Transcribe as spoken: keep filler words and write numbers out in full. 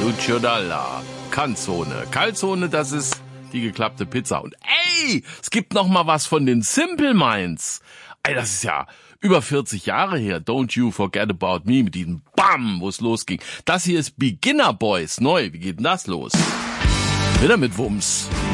Lucio Dalla, Canzone. Calzone, das ist die geklappte Pizza. Und ey, es gibt noch mal was von den Simple Minds. Ey, das ist ja über vierzig Jahre her. Don't You Forget About Me mit diesem Bam, wo es losging. Das hier ist Beginner Boys neu. Wie geht denn das los? Wieder mit Wumms.